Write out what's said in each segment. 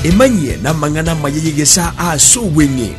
emanye na mangana mayegesa asubwenge.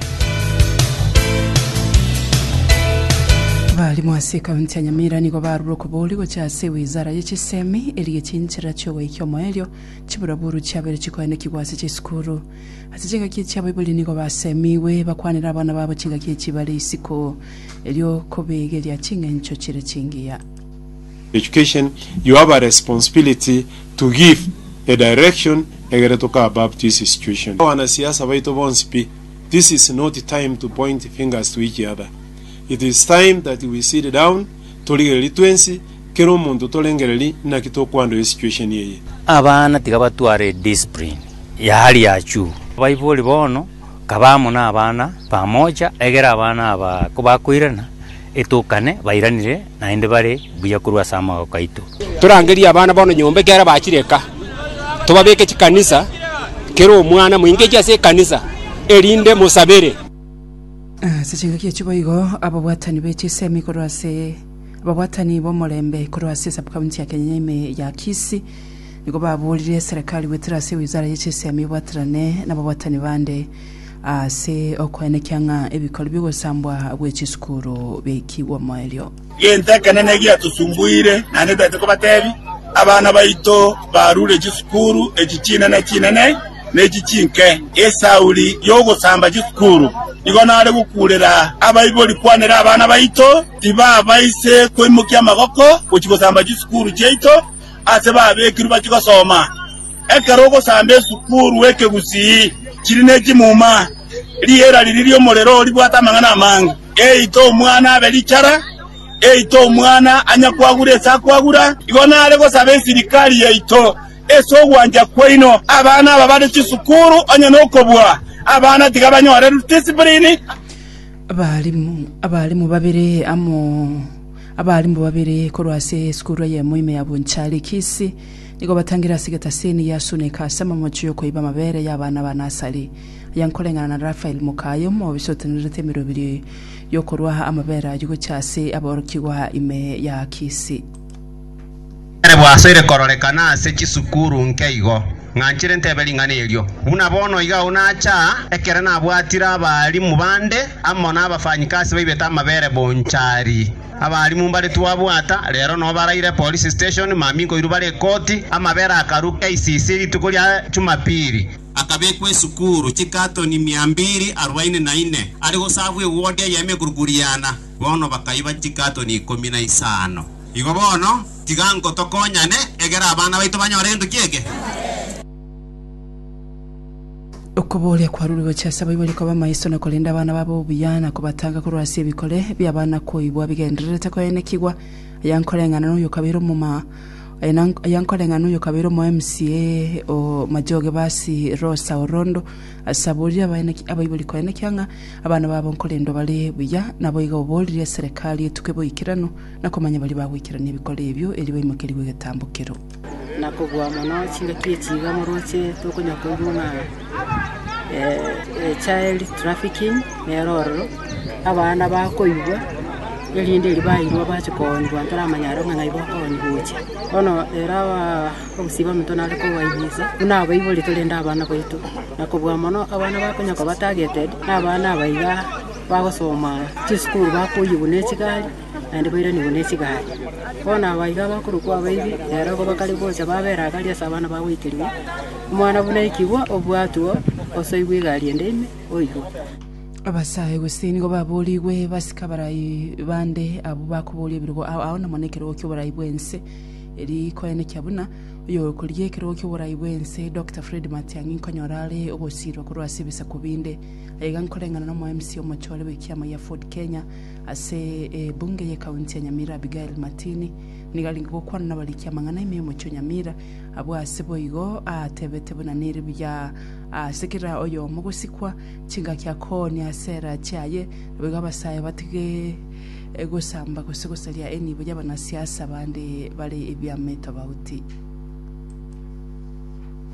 Bali mwase kaunti ya Nyamira niko baruro kubuli gochase wizara y'ekisemi eliyekinchira cyowe kyomoelyo chiburaburu cyabere chikwene kigwase cy'isukuru atijega kicyabo ibuli niko basemiwe bakwanira abana babo kinga kibali isiko elyo kobege lya kingencho kire kingiya. Education, you have a responsibility to give a direction egeretoka about this situation. Wanasiasa baito bonsipi, this is not the time to point fingers to each other. It is time that we sit down toligeli twensi kero muntu tolengereli na kitokwando situation yeye. Abana tigabatware discipline ya hali ya juu. Baibuli bono kabamo na abana pamoja egera abana aba kubakwirana etukane bairanire na ende bare buya kurwa sama okaito. Turangeria abana bono nyombe kera bakireka. Tubabeke kikanisa kero omwana mwinge cyase kanisa erinde musabere. Sichinga kichiboigo ababwatani b'ekisemi korwase ababwatani bomolembe korwase subcounty ya Kenyame ya Kisi niko babulire serikali wetrase wizara y'ekisemi bwatrane n'ababwatani bande se okwene kyanga ebikolo by'ogosambwa bw'ekisukuru bekiwa moelyo yentaka nenegi atusumbuire nane dateko batebi abana baito barure ekisukuru ekikina na kinene n'ekikinke esauli y'ogosamba ekisukuru igona ale gukurera abayiboli kwanera abana baito tiba baise kwimukya magoko ukigosamba gisukuru cyeito ase babekiru bakigosoma ekerogo sambe sukuru weke gusi kirine kimuma liyera lililyo molero libwata mangana amangi eito omwana abelichara eito omwana anyakwagura esakwagura igona ale gosabe sirikali yeito eso gwanja kwino abana babade kisukuru anya nokobwa abana tigabanyore discipline. Abalimu babiri korwase skuru ye muime ya Bunchali Kisi niko batangira sigeta seni ya suneka sama mochiyo ko iba mabere y'abana banasali yankolengana na Rafael Mukayo mu bisotanirete 200 yo korwa amabera yugo cyase aborokigwa ime ya Kisi bwasire korolekana se kisukuru nkeigo nganchire ntebeli ngane elyo unabono iga unacha ekera na bwatira abali mubande amona abafanyikasi baibeta amabere Bonchari abali mumbale tuwabwata lero no baraire police station mamingo irubale koti amabere akaruka isisi tukulya Jumapili akabekwe sukuru chikato ni 244 aliko savwe wode yeme kuruguriana bono bakaiba chikato ni 15 igo bono tigango tokonyane egera abana baito banyorendo kieke okobole kwaruriwe cyasaba iboliko bamaiso na kolinda abana babo buyana kubatanga kurwasi ebikole byabana koibwa bigenderete ko yenekigwa yankolengana no yokabiro muma yankolengana no yokabiro mu MCA o majoge basi Rosa Orondo asaburi abayiboliko yenekyanga abana babo nkolendo bale buya nabo igo bolire serikali tukeboyikirano nakomanya bali bagwikirana ebikole ebyo eliwe imukeriwe gatambukero nakogwa mono kinga kiyekiga muroche tokonyakobuna child trafficking neroro abana bakoyibwa elinde libayirwa bakikondwa ntaramanyaro ngaibo konyibuche ono era obusiba mutona aliko wayiza una bayiboli tolenda abana baitu nakobwa mono abana bakonyako batageted abana abayiga bagosoma kisukuru bakoyibune kigali andi bayira ni bune kigali ona abayiga bakuru kwa bayibi era ko bakali bocha babera akali asabana bawikiriwe mwana bunayikibwa obwatuo osoyibwe gali endeme oyo abasaye gusini go baboliwe basikabarayi bande abo bakuboliye birgo aho namonekero cyobarayi bwense eri koyene cyabuna uyo kuryekero cyobarayi bwense Dr. Fred Matiangi konyorale obosiro kurwasi bisa kubinde ayigankolengana no mu MC omachole bekyama ya Ford Kenya ase bunge ye county ya Nyamira Abigail Matini nigalingo kwana nabalikia mangana ime mu Nyamira abo asebo igo atebete bunanire bya sekira oyo mugusikwa kinga kyakoni asera cyaye bigabasaye batige egosamba gusegosalia eni bujya banasiasa bande bale ebyameta bauti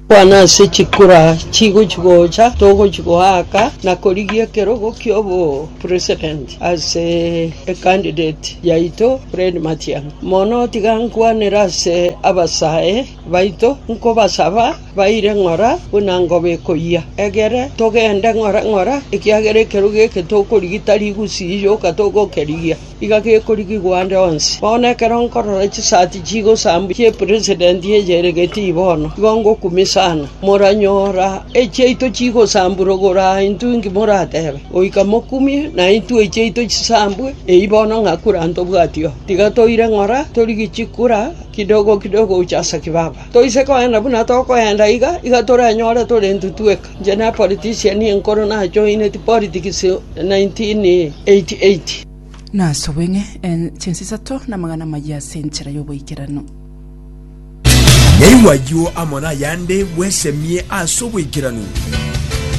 Wana se chikura chigo chigocha togo chigoaka na korigia kerogo kyobo president as a candidate yaito Fred Matiang'i mono tigankwa nerase abasae baito nko basaba baire ngora unangobe koia egere togende ngora ikiagere keruge ketokorigitari gusiyo katogo kerigia igake korigi gwande onse bone keronkorora chisati chigo sambu che president yejeregeti ibono gongo kumisana moranyora echeito chigo samburogora intungi moratebe oikamokumi na intu echeito chisambu eibono ngakuranto bwatio tigatoire ngora torigichikura kidogo uchasa kibaba toise koenda buna tokoenda iga toranyora torentutweka jena politician enkoro na join the politics 1988 na sobenge en chensisato na magana maya senchera yoboikirano Nyaiwa yo amona yande wesemie asobwikirano